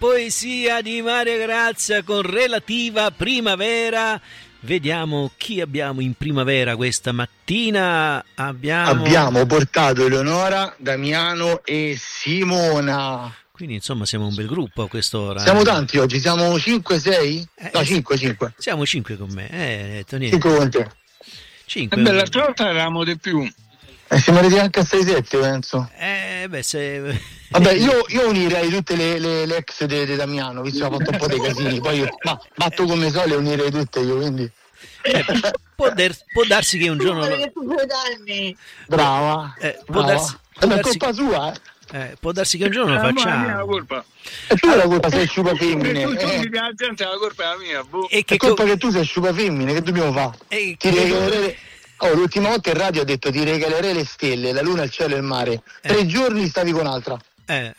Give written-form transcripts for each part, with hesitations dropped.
poesia di Mario Grazia con relativa primavera. Vediamo chi abbiamo in primavera questa mattina. Abbiamo portato Eleonora, Damiano e Simona. Quindi insomma siamo un bel gruppo a quest'ora. Siamo tanti oggi, siamo 5-6? No, 5. Siamo 5 con me, 5 con te. 5. L'altra volta eravamo di più. Siamo arrivati anche a 6-7, penso. Vabbè, io unirei tutte le ex di Damiano, visto che ha fatto un po' dei casini. Poi ma batto come sole e unirei tutte io, quindi. Può darsi che un giorno. Brava. Può darsi. È colpa sua, può darsi che un giorno lo facciamo. È la colpa. E tu la colpa sei sciupa femmine. La gente la colpa è la mia. È colpa che tu sei sciupa femmine, che dobbiamo fare? L'ultima volta in radio ha detto ti regalerei le stelle, la luna, il cielo e il mare. 3 giorni stavi con un'altra. Non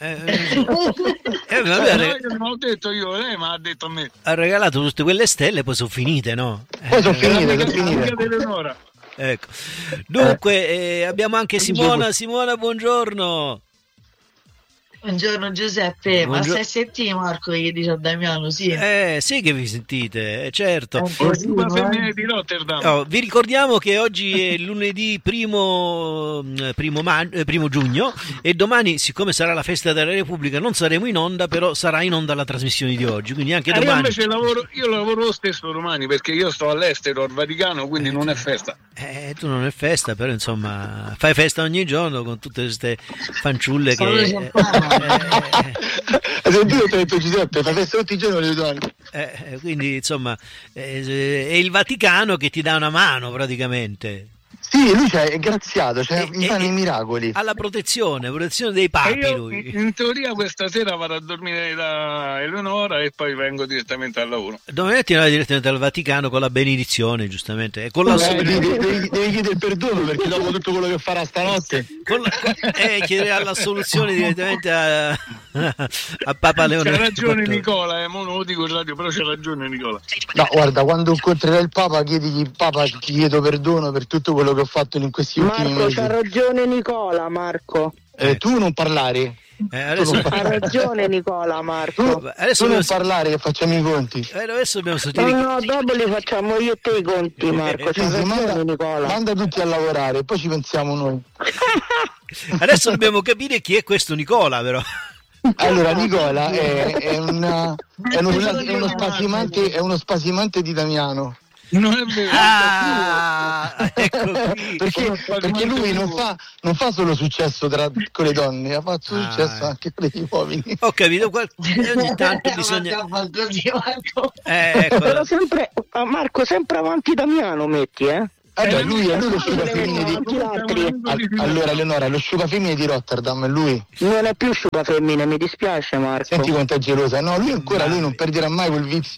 l'ho detto io, lei mi ha detto a me. Ha regalato tutte quelle stelle, poi sono finite, no? Poi sono finite. Ecco. Dunque abbiamo anche Simona. Simona, buongiorno. Buongiorno Giuseppe, ma stai sentendo Marco che dice a Damiano, sì? Sì che vi sentite, certo. Di Rotterdam. Vi ricordiamo che oggi è lunedì primo giugno e domani, siccome sarà la festa della Repubblica, non saremo in onda, però sarà in onda la trasmissione di oggi, quindi anche domani. Io invece lavoro lo stesso domani perché io sto all'estero, al Vaticano, quindi non è festa. Tu non è festa, però insomma fai festa ogni giorno con tutte queste fanciulle che... Sentito, ti ho detto Giuseppe, fai festa tutti i giorni le donne. Quindi insomma è il Vaticano che ti dà una mano praticamente. Sì, lui è graziato, mi fanno i miracoli. Ha la protezione dei papi lui. In teoria questa sera vado a dormire da Eleonora e poi vengo direttamente al lavoro. Domani vai direttamente al Vaticano con la benedizione, giustamente. Con devi chiedere il perdono perché dopo tutto quello che farà stanotte. Chiedere l'assoluzione direttamente a Papa Leone. C'ha ragione Nicola, non lo dico in radio, però c'ha ragione Nicola. No, guarda, quando incontrerai il Papa chiedigli: Papa, ti chiedo perdono per tutto quello che ho fatto in questi ultimi mesi. C'ha ragione Nicola, Marco. Tu non parlare. Ha ragione Nicola, Marco. Tu non parlare che facciamo i conti. Adesso dobbiamo sentire. No, dopo li facciamo io e te i conti, Marco. Nicola. Manda tutti a lavorare, poi ci pensiamo noi. Adesso dobbiamo capire chi è questo Nicola, però. Allora, Nicola è uno spasimante di Damiano. Non è vero. Ecco qui. Perché lui non fa solo successo con le donne, ha fatto successo anche con gli uomini. Ho capito, ogni tanto bisogna ecco. Però sempre Marco, sempre avanti Damiano metti, lui è lo sciupa femmine di allora Eleonora, lo sciupa femmine di Rotterdam è lui. Non è più sciupa femmine, mi dispiace Marco. Senti quanto è gelosa. No, lui non perderà mai quel vizio.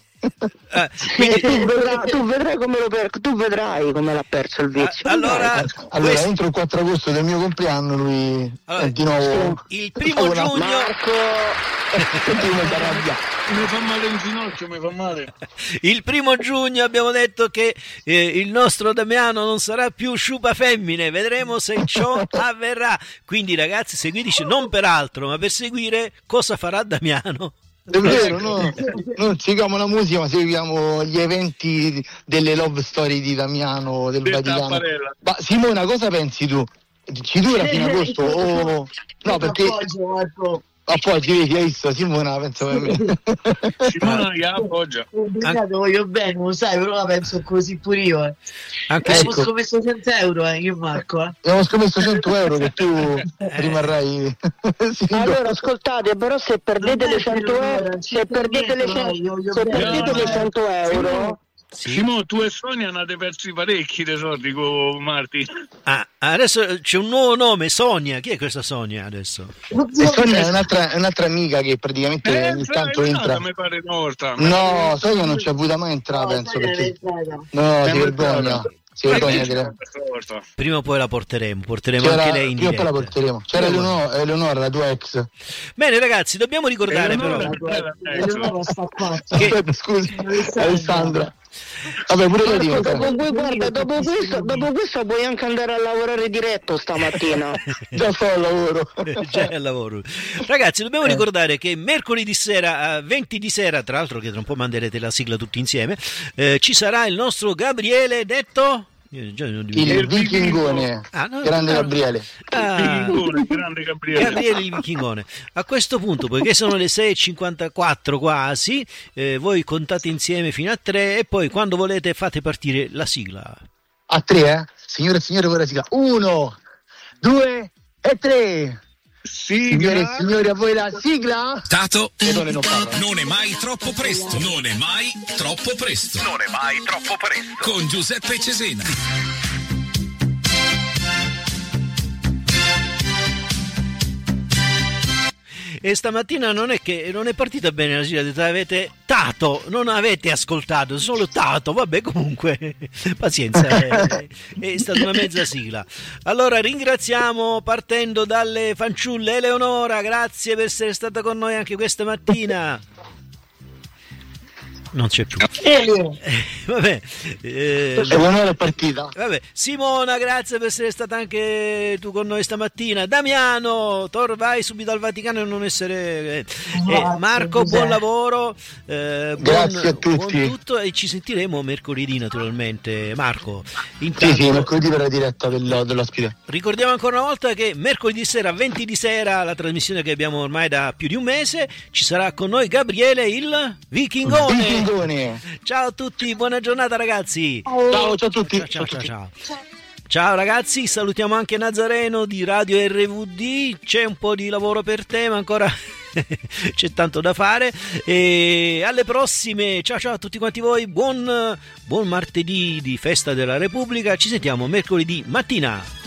Tu vedrai come l'ha perso il vizio. Allora entro il 4 agosto del mio compleanno lui è di nuovo il primo giugno. Marco mi fa male in ginocchio, mi fa male. Il 1 giugno abbiamo detto che il nostro Damiano non sarà più sciupa femmine, vedremo se ciò avverrà. Quindi ragazzi, seguiteci non per altro, ma per seguire cosa farà Damiano. È vero, non seguiamo la musica, ma seguiamo gli eventi delle love story di Damiano del Vaticano. Ma Simona, cosa pensi tu? Ci dura fino a agosto? O... No, perché appoggi, vedi, hai visto? Simona penso per me. Simona che appoggia. Voglio bene, lo sai, però la penso così pure io. Abbiamo scommesso 100 euro, io Marco. Abbiamo scommesso 100 euro che tu rimarrai. Allora ascoltate, però se perdete le 100 euro, se perdete le 100 euro. Sì. Simone, tu e Sonia andate persi parecchi dei soldi con Marti. Adesso c'è un nuovo nome, Sonia. Chi è questa Sonia adesso? Sonia è un'altra amica che praticamente ogni tanto entra. Mi pare morta. No, Sonia non ci ha avuto mai entrare, penso perché. No, si vergogna. Prima o poi la porteremo anche lei in diretta. Prima o poi la porteremo. C'era Eleonora, la tua ex. Bene ragazzi, dobbiamo ricordare però Eleonora sta qua. Scusi, Alessandra. Vabbè, pure io dico. Dopo questo puoi anche andare a lavorare diretto stamattina. Già sto al lavoro. Già al lavoro. Ragazzi, dobbiamo ricordare che mercoledì sera, 20 di sera, tra l'altro che tra un po' manderete la sigla tutti insieme, ci sarà il nostro Gabriele, detto... Il Vichingone, grande Gabriele. Grande Gabriele il Vichingone. A questo punto, poiché sono le 6:54 quasi, voi contate insieme fino a 3 e poi quando volete fate partire la sigla. A 3, Signore e signori, ora sigla. 1, 2 e 3. Signore e signori, a voi la sigla. Tato, non è mai troppo presto. Non è mai troppo presto. Non è mai troppo presto. Con Giuseppe Cesena. E stamattina non è partita bene la sigla, avete tato, non avete ascoltato, solo tato, vabbè comunque, pazienza, è stata una mezza sigla. Allora ringraziamo partendo dalle fanciulle. Eleonora, grazie per essere stata con noi anche questa mattina. Non c'è più. Vabbè. Eleonora è partita. Vabbè. Simona, grazie per essere stata anche tu con noi stamattina. Damiano, vai subito al Vaticano e non essere... Marco, buon lavoro. Grazie a tutti. Buon tutto e ci sentiremo mercoledì naturalmente. Marco. Intanto, sì, mercoledì per la diretta dell'ospite. Ricordiamo ancora una volta che mercoledì sera, 20 di sera, la trasmissione che abbiamo ormai da più di un mese, ci sarà con noi Gabriele il Vichingone. Ciao a tutti, buona giornata ragazzi. Ciao a tutti. Ciao ragazzi, salutiamo anche Nazareno di Radio RVD. C'è un po' di lavoro per te, ma ancora c'è tanto da fare. E alle prossime. Ciao a tutti quanti voi. Buon martedì di festa della Repubblica. Ci sentiamo mercoledì mattina.